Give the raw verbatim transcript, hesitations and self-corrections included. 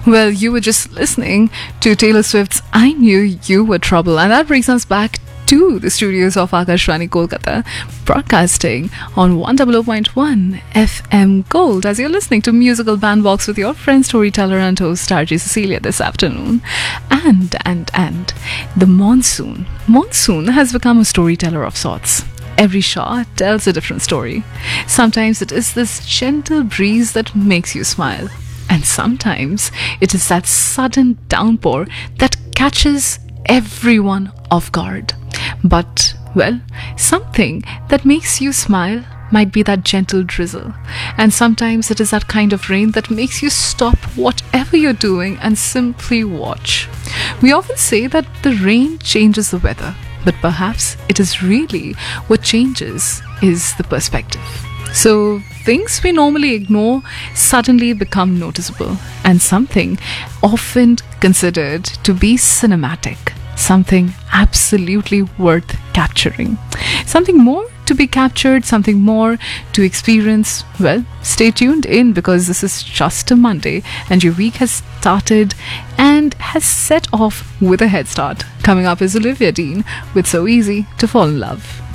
Well, you were just listening to Taylor Swift's I Knew You Were Trouble, and that brings us back to the studios of Akashvani Kolkata, broadcasting on one hundred point one F M Gold as you're listening to Musical Bandbox with your friend, storyteller and host R J Cecilia this afternoon. And, and, and, the monsoon. Monsoon has become a storyteller of sorts. Every shot tells a different story. Sometimes it is this gentle breeze that makes you smile. And sometimes it is that sudden downpour that catches everyone off guard. But, well, something that makes you smile might be that gentle drizzle. And sometimes it is that kind of rain that makes you stop whatever you're doing and simply watch. We often say that the rain changes the weather, but perhaps it is really what changes is the perspective. So things we normally ignore suddenly become noticeable, and something often considered to be cinematic, something absolutely worth capturing, something more to be captured, something more to experience. Well, stay tuned in, because this is just a Monday and your week has started and has set off with a head start. Coming up is Olivia Dean with So Easy to Fall in Love.